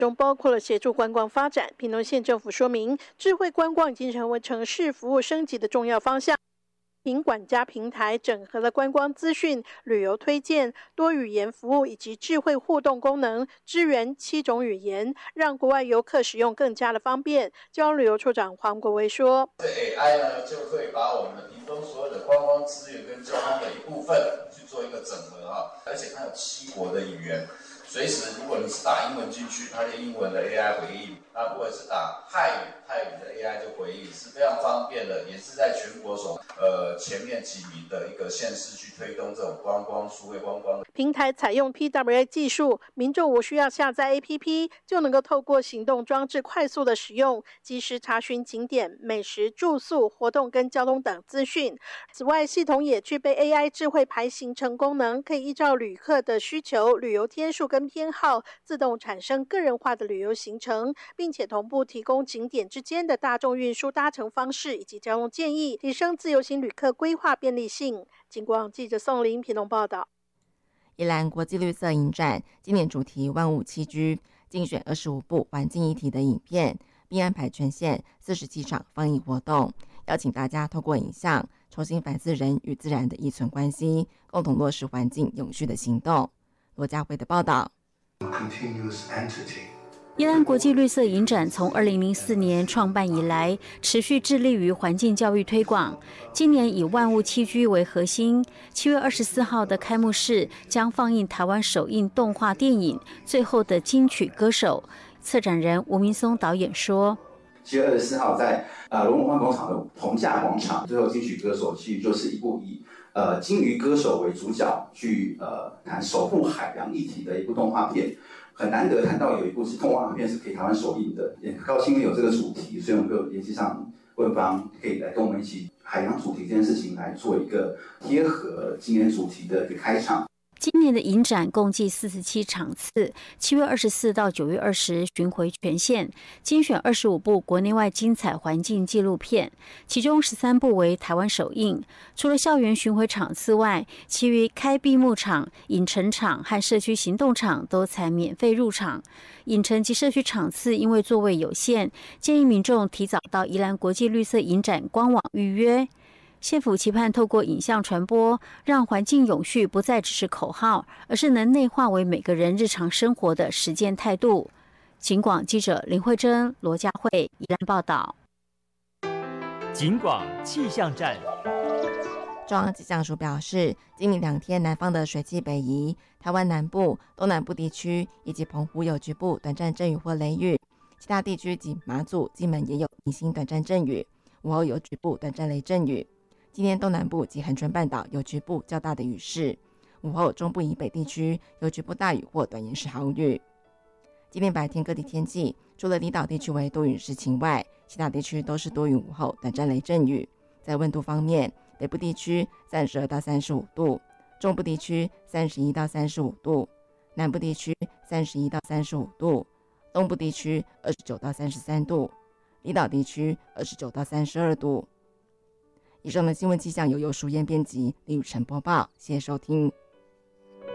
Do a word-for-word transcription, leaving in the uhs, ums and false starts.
中包括了协助观光发展。屏东县政府说明，智慧观光已经成为城市服务升级的重要方向。品管家平台整合了观光资讯、旅游推荐、多语言服务以及智慧互动功能，支援七种语言，让国外游客使用更加的方便。交通旅游处长黄国维说 ：“A I 呢就会把我们屏东所有的观光资源跟交通的一部分去做一个整合哈，而且它有七国的语言。”随时，如果你是打英文进去，它的英文的 A I 回应；那如果是打泰语，泰语的 A I 就回应，是非常方便的，也是在全国所呃前面几名的一个县市去推动这种观光数位观光。 平台采用 P W A 技术，民众无需要下载 A P P， 就能够透过行动装置快速的使用，及时查询景点、美食、住宿、活动跟交通等资讯。此外，系统也具备 A I 智慧排行程功能，可以依照旅客的需求、旅游天数跟偏好，自动产生个人化的旅游行程，并且同步提供景点之间的大众运输搭乘方式以及交通建议，提升自由行旅客规划便利性。警广记者宋林屏东报道。 宜兰国际绿色影展今年主题万物栖居，竞选二十五部环境议题的影片，并安排全县四十七场放映活动，邀请大家透过影像重新反思人与自然的依存关系，共同落实环境永续的行动。罗家辉的报道。 宜兰国际绿色影展从二零零四年创办以来，持续致力于环境教育推广。今年以万物栖居为核心，七月二十四号的开幕式将放映台湾首映动画电影《最后的金曲歌手》。策展人吴明松导演说：“ 七月二十四号在呃龙文化广场的同价广场，最后金曲歌手其实就是一部以呃金鱼歌手为主角去呃谈守护海洋议题的一部动画片。”很难得谈到有一部是动画片是可以台湾首映的，也很高兴有这个主题，所以我们就联系上官方，可以来跟我们一起海洋主题这件事情来做一个贴合今年主题的一个开场。 今年的影展共计四十七场次，七月二十四到九月二十巡回全县，精选二十五部国内外精彩环境纪录片，其中十三部为台湾首映。除了校园巡回场次外，其余开闭幕场、影城场和社区行动场都采免费入场。影城及社区场次因为座位有限，建议民众提早到宜兰国际绿色影展官网预约。县府期盼透过影像传播，让环境永续不再只是口号，而是能内化为每个人日常生活的实践态度。警广记者林慧珍、罗佳慧宜兰报道。 警广气象站。 中央气象署表示，今明两天南方的水汽北移，台湾南部、东南部地区以及澎湖有局部短暂阵雨或雷雨，其他地区及马祖、金门也有零星短暂阵雨，午后有局部短暂雷阵雨。今天东南部及恒春半岛有局部较大的雨势，午后中部以北地区有局部大雨或短延时豪雨。今天白天各地天气，除了离岛地区为多云时晴外，其他地区都是多云午后短暂雷阵雨。在温度方面，北部地区三十二到三十五度，中部地区三十一到三十五度，南部地区三十一到三十五度，东部地区二十九到三十三度，离岛地区二十九到三十二度。以上的新闻气象由尤淑燕编辑，李宇晨播报，谢谢收听。